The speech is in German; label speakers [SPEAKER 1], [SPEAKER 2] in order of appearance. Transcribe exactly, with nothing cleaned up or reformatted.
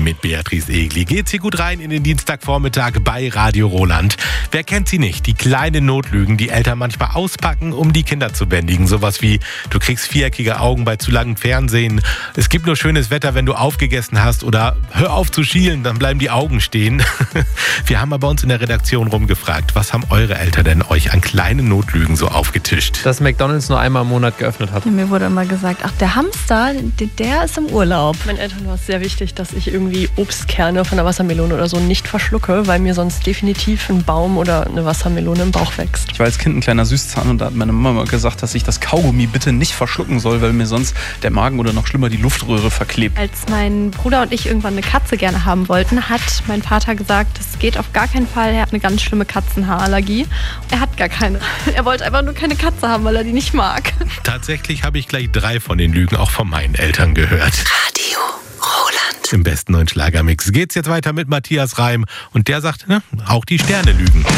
[SPEAKER 1] mit Beatrice Egli. Geht's hier gut rein in den Dienstagvormittag bei Radio Roland. Wer kennt sie nicht? Die kleinen Notlügen, die Eltern manchmal auspacken, um die Kinder zu bändigen. Sowas wie, du kriegst viereckige Augen bei zu langem Fernsehen. Es gibt nur schönes Wetter, wenn du aufgegessen hast. Oder hör auf zu schielen, dann bleiben die Augen stehen. Wir haben mal bei uns in der Redaktion rumgefragt, was haben eure Eltern denn euch an kleinen Notlügen so aufgetischt?
[SPEAKER 2] Dass McDonald's nur einmal im Monat geöffnet hat.
[SPEAKER 3] Ja, mir wurde immer gesagt, ach, der Hamster, der ist im Urlaub.
[SPEAKER 4] Meinen Eltern war es sehr wichtig, dass ich irgendwie Obstkerne von einer Wassermelone oder so nicht verschlucke, weil mir sonst definitiv ein Baum oder eine Wassermelone im Bauch wächst.
[SPEAKER 5] Ich war als Kind ein kleiner Süßzahn und da hat meine Mama gesagt, dass ich das Kaugummi bitte nicht verschlucken soll, weil mir sonst der Magen oder noch schlimmer die Luftröhre verklebt.
[SPEAKER 3] Als mein Bruder und ich irgendwann eine Katze gerne haben wollten, hat mein Vater gesagt, das geht auf gar keinen Fall. Er hat eine ganz schlimme Katzenhaarallergie. Er hat gar keine. Er wollte einfach nur keine Katze haben, weil er die nicht mag.
[SPEAKER 1] Tatsächlich habe ich gleich drei von den Lügen auch von meinen Eltern gehört.
[SPEAKER 6] Radio Roland.
[SPEAKER 1] Im besten neuen Schlagermix geht's jetzt weiter mit Matthias Reim und der sagt, ne, auch die Sterne lügen.